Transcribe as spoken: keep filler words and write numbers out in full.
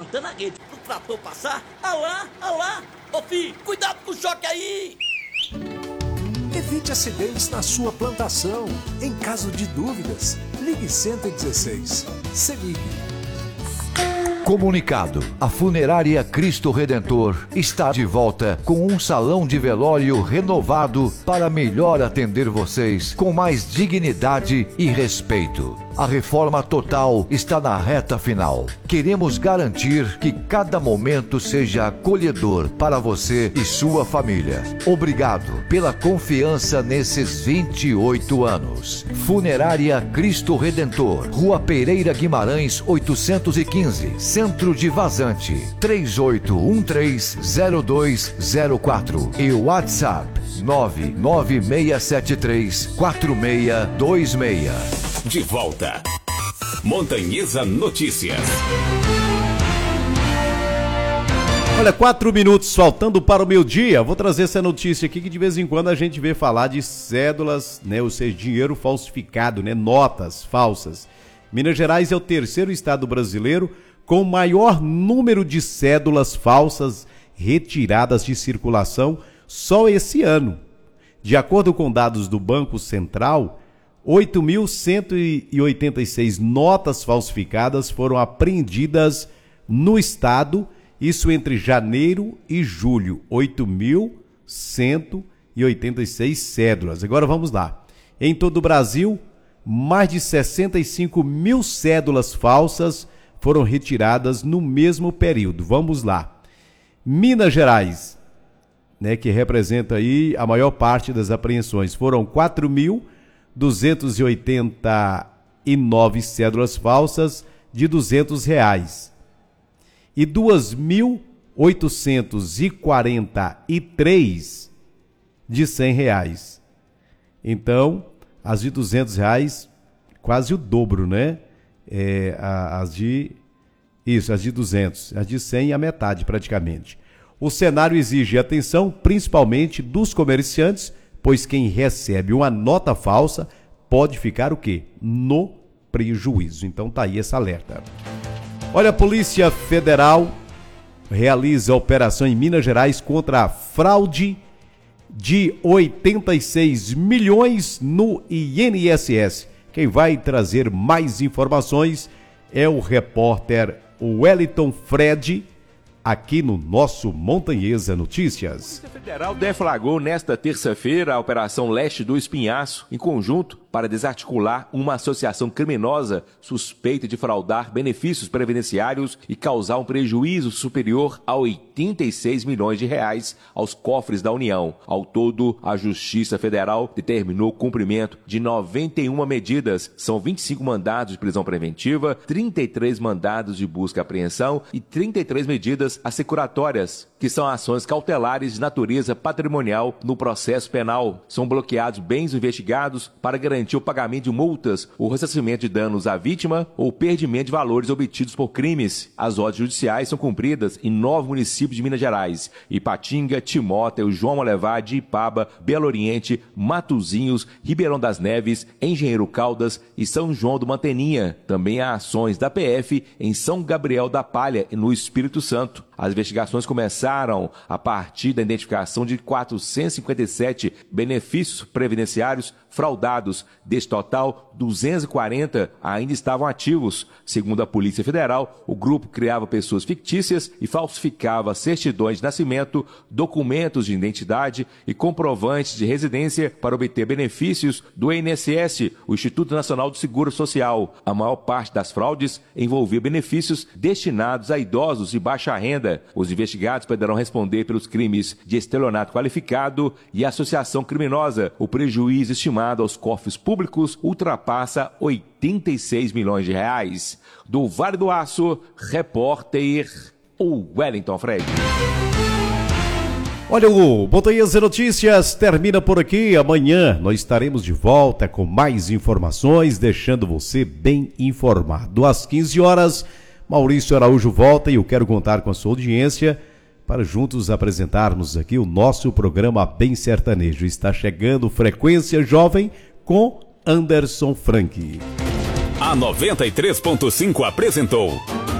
levantando a rede pro trator passar. Ah lá, ah lá. Ô filho, cuidado com o choque aí. Evite acidentes na sua plantação. Em caso de dúvidas, ligue cento e dezesseis. Semig. Comunicado: a Funerária Cristo Redentor está de volta com um salão de velório renovado para melhor atender vocês com mais dignidade e respeito. A reforma total está na reta final. Queremos garantir que cada momento seja acolhedor para você e sua família. Obrigado pela confiança nesses vinte e oito anos. Funerária Cristo Redentor, Rua Pereira Guimarães, oitocentos e quinze, Centro de Vazante, três oito um três zero dois zero quatro e WhatsApp nove nove seis sete três quatro seis dois seis. De volta. Montanhesa Notícias. Olha, quatro minutos faltando para o meio-dia. Vou trazer essa notícia aqui que de vez em quando a gente vê falar de cédulas, né? Ou seja, dinheiro falsificado, né? Notas falsas. Minas Gerais é o terceiro estado brasileiro com o maior número de cédulas falsas retiradas de circulação só esse ano. De acordo com dados do Banco Central, oito mil cento e oitenta e seis notas falsificadas foram apreendidas no estado, isso entre janeiro e julho. oito mil cento e oitenta e seis cédulas. Agora vamos lá. Em todo o Brasil, mais de sessenta e cinco mil cédulas falsas foram retiradas no mesmo período. Vamos lá. Minas Gerais, né, que representa aí a maior parte das apreensões, foram quatro mil duzentos e oitenta e nove cédulas falsas de duzentos reais e duas mil oitocentos e quarenta e três de cem reais. Então, as de duzentos reais, quase o dobro, né? É, as de isso, as de duzentos, as de cem a metade praticamente. O cenário exige atenção, principalmente dos comerciantes, pois quem recebe uma nota falsa pode ficar o quê? No prejuízo. Então tá aí esse alerta. Olha, a Polícia Federal realiza operação em Minas Gerais contra a fraude de oitenta e seis milhões no I N S S. Quem vai trazer mais informações é o repórter Wellington Fred, aqui no nosso Montanhesa Notícias. A Polícia Federal deflagrou nesta terça-feira a Operação Leste do Espinhaço, em conjunto para desarticular uma associação criminosa suspeita de fraudar benefícios previdenciários e causar um prejuízo superior a oitenta e seis milhões de reais aos cofres da União. Ao todo, a Justiça Federal determinou o cumprimento de noventa e uma medidas. São vinte e cinco mandados de prisão preventiva, trinta e três mandados de busca e apreensão e trinta e três medidas assecuratórias, que são ações cautelares de natureza patrimonial no processo penal. São bloqueados bens investigados para garantir o pagamento de multas, o ressarcimento de danos à vítima ou perdimento de valores obtidos por crimes. As ordens judiciais são cumpridas em nove municípios de Minas Gerais: Ipatinga, Timóteo, João Molevade, Ipaba, Belo Oriente, Matozinhos, Ribeirão das Neves, Engenheiro Caldas e São João do Manteninha. Também há ações da P F em São Gabriel da Palha e no Espírito Santo. As investigações começaram a partir da identificação de quatrocentos e cinquenta e sete benefícios previdenciários fraudados. Deste total, duzentos e quarenta ainda estavam ativos. Segundo a Polícia Federal, o grupo criava pessoas fictícias e falsificava certidões de nascimento, documentos de identidade e comprovantes de residência para obter benefícios do I N S S, o Instituto Nacional do Seguro Social. A maior parte das fraudes envolvia benefícios destinados a idosos de baixa renda. Os investigados poderão responder pelos crimes de estelionato qualificado e associação criminosa. O prejuízo estimado aos cofres públicos ultrapassa oitenta e seis milhões de reais. Do Vale do Aço, repórter Wellington Fred. Olha, o Montanhesa Notícias termina por aqui. Amanhã nós estaremos de volta com mais informações, deixando você bem informado. Às quinze horas, Maurício Araújo volta e eu quero contar com a sua audiência para juntos apresentarmos aqui o nosso programa Bem Sertanejo. Está chegando Frequência Jovem com Anderson Frank. A noventa e três ponto cinco apresentou